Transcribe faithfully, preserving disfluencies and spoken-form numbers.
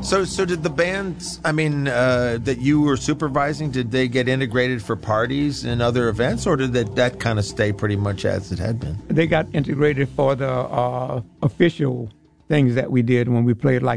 So, so did the bands, I mean, uh, that you were supervising, did they get integrated for parties and other events, or did that, that kind of stay pretty much as it had been? They got integrated for the uh, official things that we did when we played like